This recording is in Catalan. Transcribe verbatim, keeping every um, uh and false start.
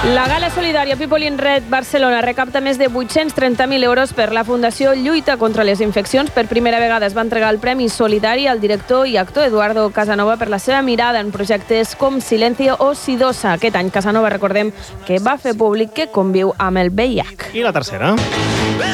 La gala solidària People in Red Barcelona recapta més de vuit-cents trenta mil euros per la Fundació Lluita contra les Infeccions. Per primera vegada es va entregar el Premi Solidari al director i actor Eduardo Casanova per la seva mirada en projectes com Silencio o Sidosa. Aquest any Casanova, recordem, que va fer públic que conviu amb el V I H. I la tercera?